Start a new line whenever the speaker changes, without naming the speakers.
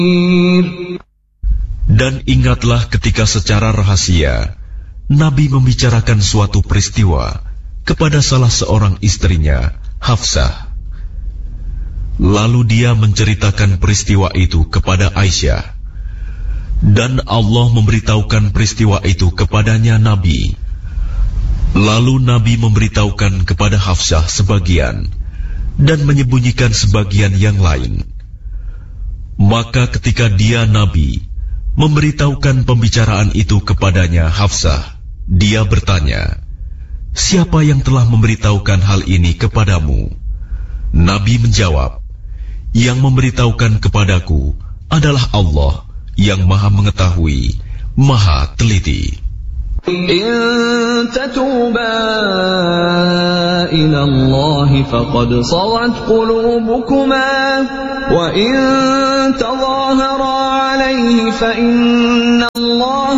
Dan ingatlah ketika secara rahasia Nabi membicarakan suatu peristiwa kepada salah seorang istrinya, Hafsah. Lalu dia menceritakan peristiwa itu kepada Aisyah. Dan Allah memberitahukan peristiwa itu kepadanya Nabi. Lalu Nabi memberitahukan kepada Hafsah sebagian dan menyembunyikan sebagian yang lain. Maka ketika dia Nabi memberitahukan pembicaraan itu kepadanya Hafsah, dia bertanya, "Siapa yang telah memberitahukan hal ini kepadamu?" Nabi menjawab, "Yang memberitahukan kepadaku adalah Allah yang Maha Mengetahui, Maha Teliti."
In tatuba ila Allah faqad sawat qulubukuma wa in tadhahara alayhi fa inna Allah